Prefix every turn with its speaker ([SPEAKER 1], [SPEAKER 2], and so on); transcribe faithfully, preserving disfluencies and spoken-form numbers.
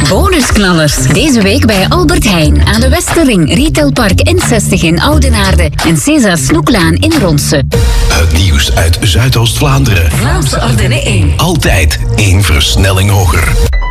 [SPEAKER 1] Bonusknallers. Deze week bij Albert Heijn aan de Westerring, Retailpark N zestig in Oudenaarde en César Snoeklaan in Ronse.
[SPEAKER 2] Het nieuws uit Zuidoost-Vlaanderen.
[SPEAKER 1] Vlaamse Ardennen één.
[SPEAKER 2] Altijd één versnelling hoger.